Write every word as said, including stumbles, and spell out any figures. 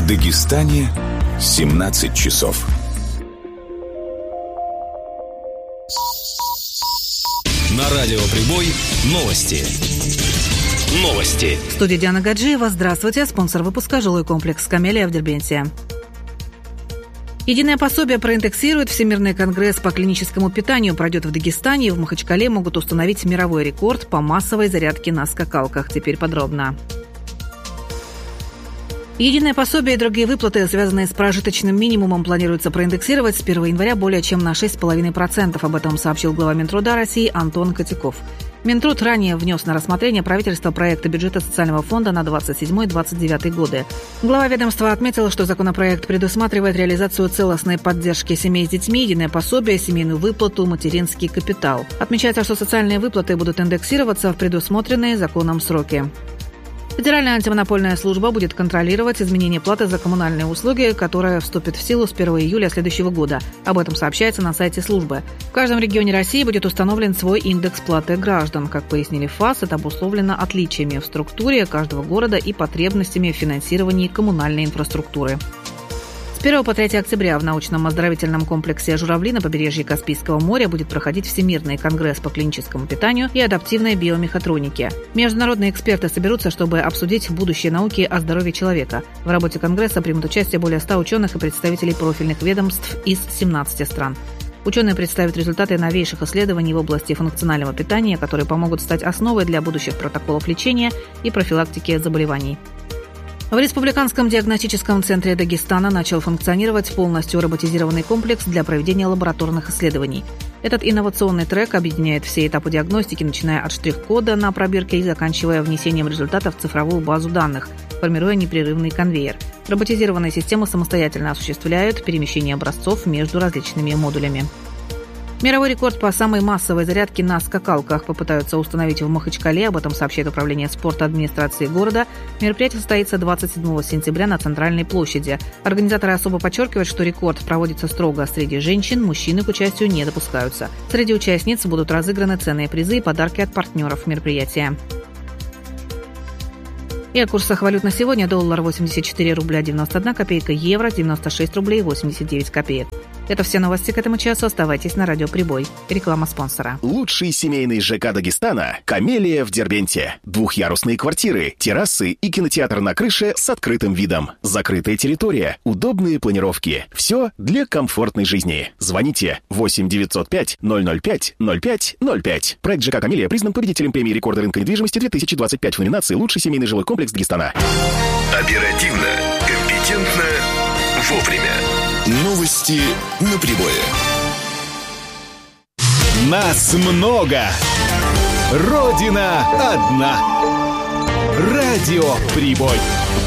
В Дагестане семнадцать часов. На радио Прибой новости. Новости. В студии Диана Гаджиева. Здравствуйте. Спонсор выпуска — жилой комплекс «Камелия» в Дербенте. Единое пособие проиндексирует. Всемирный конгресс по клиническому питанию пройдет в Дагестане, и в Махачкале могут установить мировой рекорд по массовой зарядке на скакалках. Теперь подробно. Единое пособие и другие выплаты, связанные с прожиточным минимумом, планируется проиндексировать с первого января более чем на шесть целых пять десятых процента. Об этом сообщил глава Минтруда России Антон Котяков. Минтруд ранее внес на рассмотрение правительства проекта бюджета социального фонда на двадцать седьмой - двадцать девятый годы. Глава ведомства отметил, что законопроект предусматривает реализацию целостной поддержки семей с детьми, единое пособие, семейную выплату, материнский капитал. Отмечается, что социальные выплаты будут индексироваться в предусмотренные законом сроки. Федеральная антимонопольная служба будет контролировать изменение платы за коммунальные услуги, которая вступит в силу с первого июля следующего года. Об этом сообщается на сайте службы. В каждом регионе России будет установлен свой индекс платы граждан. Как пояснили ФАС, это обусловлено отличиями в структуре каждого города и потребностями в финансировании коммунальной инфраструктуры. С первого по третье октября в научном оздоровительном комплексе «Журавли» на побережье Каспийского моря будет проходить Всемирный конгресс по клиническому питанию и адаптивной биомехатронике. Международные эксперты соберутся, чтобы обсудить будущее науки о здоровье человека. В работе конгресса примут участие более ста ученых и представителей профильных ведомств из семнадцати стран. Ученые представят результаты новейших исследований в области функционального питания, которые помогут стать основой для будущих протоколов лечения и профилактики заболеваний. В Республиканском диагностическом центре Дагестана начал функционировать полностью роботизированный комплекс для проведения лабораторных исследований. Этот инновационный трек объединяет все этапы диагностики, начиная от штрих-кода на пробирке и заканчивая внесением результатов в цифровую базу данных, формируя непрерывный конвейер. Роботизированные системы самостоятельно осуществляют перемещение образцов между различными модулями. Мировой рекорд по самой массовой зарядке на скакалках попытаются установить в Махачкале. Об этом сообщает Управление спорта администрации города. Мероприятие состоится двадцать седьмого сентября на Центральной площади. Организаторы особо подчеркивают, что рекорд проводится строго среди женщин, мужчины к участию не допускаются. Среди участниц будут разыграны ценные призы и подарки от партнеров мероприятия. И о курсах валют на сегодня. Доллар восемьдесят четыре рубля девяносто одна копейка, евро девяносто шесть рублей восемьдесят девять копеек. Это все новости к этому часу. Оставайтесь на радио Прибой. Реклама спонсора. Лучший семейный ЖК Дагестана — «Камелия» в Дербенте. Двухъярусные квартиры, террасы и кинотеатр на крыше с открытым видом. Закрытая территория, удобные планировки. Все для комфортной жизни. Звоните восемь девятьсот пять ноль ноль пять ноль пять ноль пять. Проект ЖК «Камелия» признан победителем премии рекорда рынка недвижимости две тысячи двадцать пять в номинации «Лучший семейный жилой комплекс Дагестана». Оперативно, компетентно, вовремя. Новости на Прибое. Нас много. Родина одна. Радио Прибой.